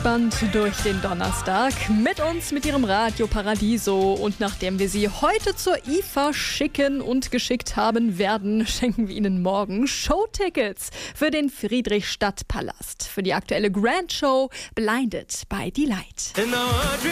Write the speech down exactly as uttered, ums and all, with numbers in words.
entspannt durch den Donnerstag mit uns, mit ihrem Radio Paradiso. Und nachdem wir sie heute zur I F A schicken und geschickt haben werden, schenken wir ihnen morgen Showtickets für den Friedrichstadtpalast. Für die aktuelle Grand Show Blinded by Delight.